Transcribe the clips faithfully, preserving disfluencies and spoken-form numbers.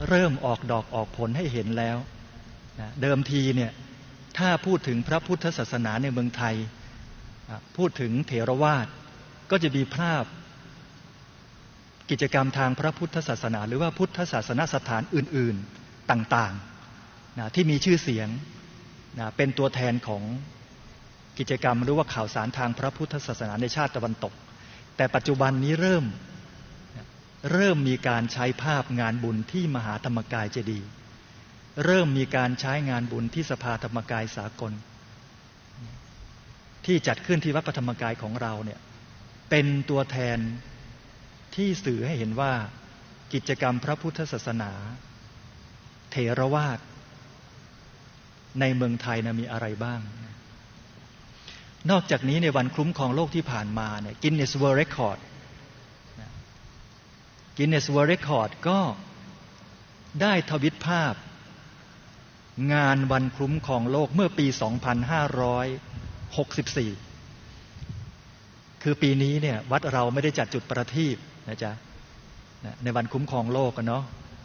เริ่มออกดอกออกผลให้เห็นแล้วนะเดิมทีเนี่ยถ้าพูดถึงพระพุทธศาสนาในเมืองไทยพูดถึงเถรวาทก็จะมีภาพกิจกรรมทางพระพุทธศาสนาหรือว่าพุทธศาสนสถานอื่นๆต่างๆนะที่มีชื่อเสียงนะเป็นตัวแทนของกิจกรรมหรือว่าข่าวสารทางพระพุทธศาสนาในชาติตะวันตกแต่ปัจจุบันนี้เริ่มเริ่มมีการใช้ภาพงานบุญที่มหาธรรมกายเจดีย์เริ่มมีการใช้งานบุญที่สภาธรรมกายสากลที่จัดขึ้นที่วัดพระธรรมกายของเราเนี่ยเป็นตัวแทนที่สื่อให้เห็นว่ากิจกรรมพระพุทธศาสนาเถรวาทในเมืองไทยนะมีอะไรบ้างนอกจากนี้ในวันคุ้มครองโลกที่ผ่านมาเนี่ย Guinness World Record Guinness World Record ก็ได้ทวิตภาพงานวันคุ้มครองโลกเมื่อปี สองพันห้าร้อยหกสิบสี่ คือปีนี้เนี่ยวัดเราไม่ได้จัดจุดประทีปนะจ๊ะในวันคุ้มครองโลกกันเนาะ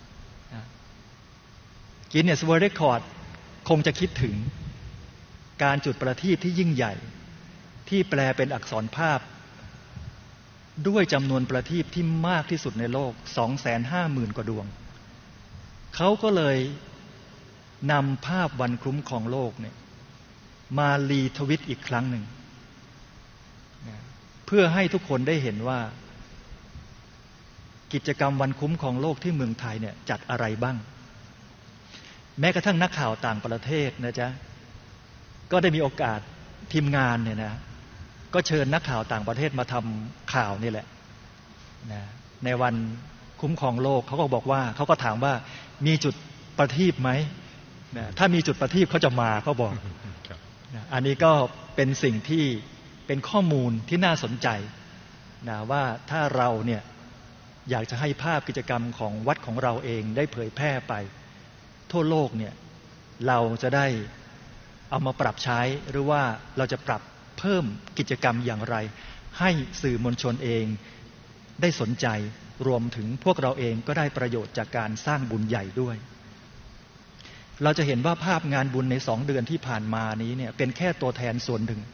Guinness World Record คงจะคิดถึงการจุดประทีปที่ยิ่งใหญ่ที่แปลเป็นอักษรภาพด้วยจำนวนประทีปที่มากที่สุดในโลก สองแสนห้าหมื่น กว่าดวงเขาก็เลยนำภาพวันคุ้มครองโลกเนี่ยมารีทวิตอีกครั้งหนึ่งเพื่อให้ทุกคนได้เห็นว่ากิจกรรมวันคุ้มครองโลกที่เมืองไทยเนี่ยจัดอะไรบ้างแม้กระทั่งนักข่าวต่างประเทศนะจ๊ะก็ได้มีโอกาสทีมงานเนี่ยนะก็เชิญนักข่าวต่างประเทศมาทำข่าวนี่แหละนะในวันคุ้มครองโลกเขาก็บอกว่าเขาก็ถามว่ามีจุดประทีปไหมนะถ้ามีจุดประทีปเขาจะมาเขาบอกนะอันนี้ก็เป็นสิ่งที่เป็นข้อมูลที่น่าสนใจนะว่าถ้าเราเนี่ยอยากจะให้ภาพกิจกรรมของวัดของเราเองได้เผยแพร่ไปทั่วโลกเนี่ยเราจะได้เอามาปรับใช้หรือว่าเราจะปรับเพิ่มกิจกรรมอย่างไรให้สื่อมวลชนเองได้สนใจรวมถึงพวกเราเองก็ได้ประโยชน์จากการสร้างบุญใหญ่ด้วยเราจะเห็นว่าภาพงานบุญในสองเดือนที่ผ่านมานี้เนี่ยเป็นแค่ตัวแทนส่วนหนึ่ง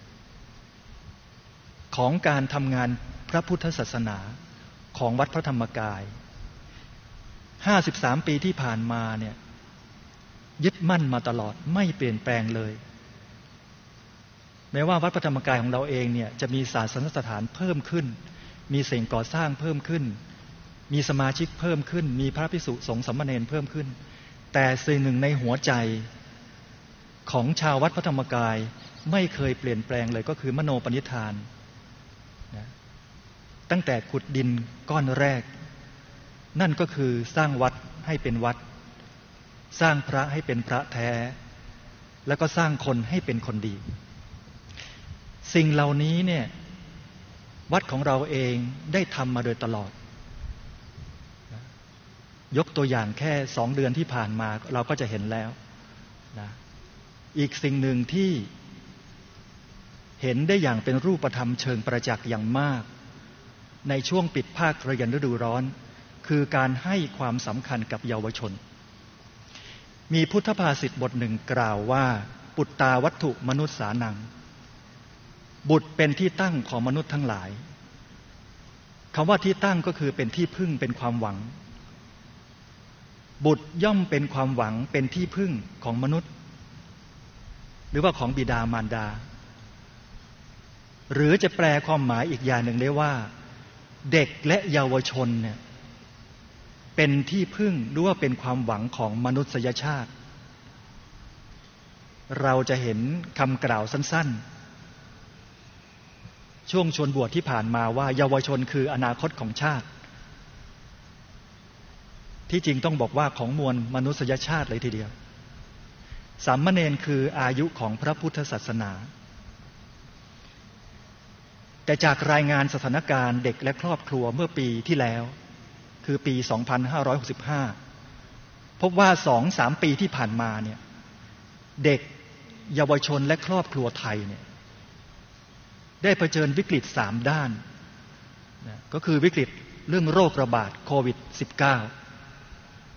ของการทำงานพระพุทธศาสนาของวัดพระธรรมกายห้าสิบสามปีที่ผ่านมาเนี่ยยึดมั่นมาตลอดไม่เปลี่ยนแปลงเลยแม้ว่าวัดพระธรรมกายของเราเองเนี่ยจะมีศาสนสถานเพิ่มขึ้นมีสิ่งก่อสร้างเพิ่มขึ้นมีสมาชิกเพิ่มขึ้นมีพระภิกษุสงฆ์สามเณรเพิ่มขึ้นแต่สิ่งหนึ่งในหัวใจของชาววัดพระธรรมกายไม่เคยเปลี่ยนแปลงเลยก็คือมโนปณิธานนะตั้งแต่ขุดดินก้อนแรกนั่นก็คือสร้างวัดให้เป็นวัดสร้างพระให้เป็นพระแท้แล้วก็สร้างคนให้เป็นคนดีสิ่งเหล่านี้เนี่ยวัดของเราเองได้ทำมาโดยตลอดยกตัวอย่างแค่สองเดือนที่ผ่านมาเราก็จะเห็นแล้วนะอีกสิ่งหนึ่งที่เห็นได้อย่างเป็นรูปธรรมเชิงประจักษ์อย่างมากในช่วงปิดภาคเรียนฤดูร้อนคือการให้ความสำคัญกับเยาวชนมีพุทธภาษิตบทหนึ่งกล่าวว่าปุตตาวัตถุมนุษย์สานังบุตรเป็นที่ตั้งของมนุษย์ทั้งหลายคำว่าที่ตั้งก็คือเป็นที่พึ่งเป็นความหวังบุตรย่อมเป็นความหวังเป็นที่พึ่งของมนุษย์หรือว่าของบิดามารดาหรือจะแปลความหมายอีกอย่างหนึ่งได้ว่าเด็กและเยาวชนเนี่ยเป็นที่พึ่งหรือว่าเป็นความหวังของมนุษยชาติเราจะเห็นคำกล่าวสั้นๆช่วงชวนบวชที่ผ่านมาว่าเยาวชนคืออนาคตของชาติที่จริงต้องบอกว่าของมวลมนุษยชาติเลยทีเดียวสามเณรคืออายุของพระพุทธศาสนาแต่จากรายงานสถานการณ์เด็กและครอบครัวเมื่อปีที่แล้วคือปี สองพันห้าร้อยหกสิบห้า พบว่า สองถึงสาม ปีที่ผ่านมาเนี่ยเด็กเยาวชนและครอบครัวไทยเนี่ยได้เผชิญวิกฤตสามด้านนะก็คือวิกฤตเรื่องโรคระบาดโควิด สิบเก้า